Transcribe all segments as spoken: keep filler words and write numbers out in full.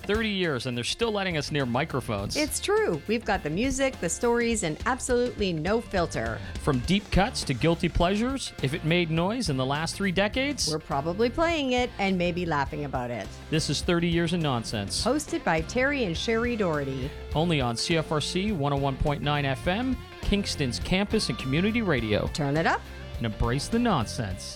thirty years and they're still letting us near microphones. It's true. We've got the music, the stories, and absolutely no filter. From deep cuts to guilty pleasures, if it made noise in the last three decades, we're probably playing it and maybe laughing about it. This is thirty Years of Nonsense. Hosted by Terry and Sherry Doherty. Only on C F R C one oh one point nine F M, Kingston's campus and community radio. Turn it up and embrace the nonsense.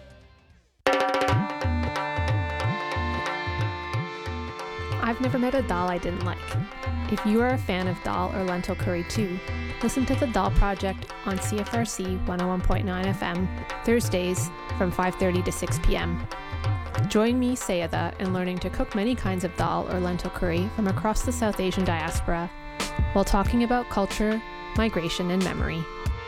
I've never met a dal I didn't like. If you are a fan of dal or lentil curry too, listen to the Dal Project on C F R C one oh one point nine F M, Thursdays from five thirty to six p.m. Join me, Sayada, in learning to cook many kinds of dal or lentil curry from across the South Asian diaspora, while talking about culture, migration, and memory.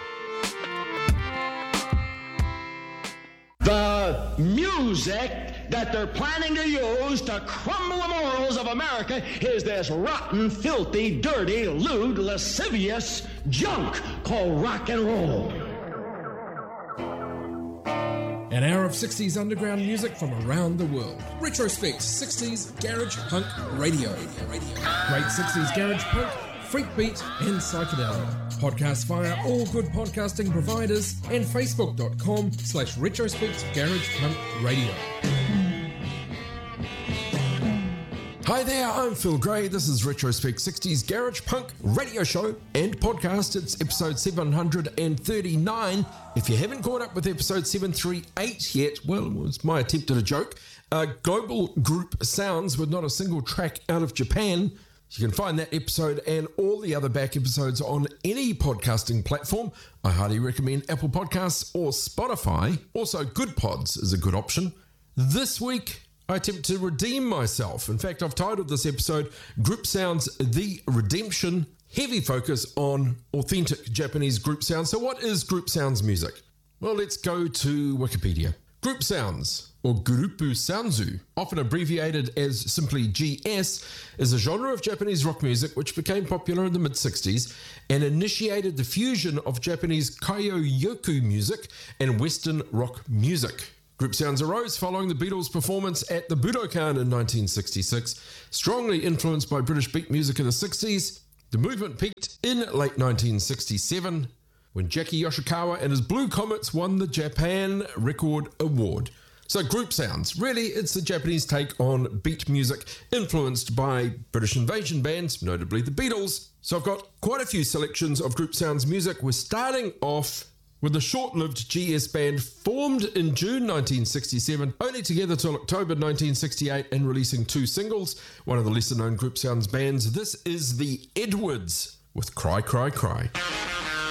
The music that they're planning to use to crumble the morals of America is this rotten, filthy, dirty, lewd, lascivious junk called rock and roll. An hour of sixties underground music from around the world. Retrospect sixties Garage Punk Radio. Great sixties Garage Punk, Freak Beat, and Psychedelic. Podcast via all good podcasting providers and facebook.com slash retrospect garage punk radio. Hi there, I'm Phil Gray. This is Retrospect sixties Garage Punk radio show and podcast. It's episode seven hundred thirty-nine. If you haven't caught up with episode seven thirty-eight yet, well, it's my attempt at a joke. Uh, global group sounds with not a single track out of Japan. You can find that episode and all the other back episodes on any podcasting platform. I highly recommend Apple Podcasts or Spotify. Also, Good Pods is a good option. This week, I attempt to redeem myself. In fact, I've titled this episode Group Sounds The Redemption. Heavy focus on authentic Japanese group sounds. So what is group sounds music? Well, let's go to Wikipedia. Group sounds, or Grupu Soundzu, often abbreviated as simply G S, is a genre of Japanese rock music which became popular in the mid-sixties and initiated the fusion of Japanese karaoke music and Western rock music. Group sounds arose following the Beatles' performance at the Budokan in nineteen sixty-six. Strongly influenced by British beat music in the sixties, the movement peaked in late nineteen sixty-seven when Jackie Yoshikawa and his Blue Comets won the Japan Record Award. So group sounds, really it's the Japanese take on beat music influenced by British invasion bands, notably the Beatles. So I've got quite a few selections of group sounds music. We're starting off with the short-lived G S band formed in June nineteen sixty-seven, only together till October nineteen sixty-eight and releasing two singles, one of the lesser-known group sounds bands. This is the Edwards with Cry, Cry, Cry.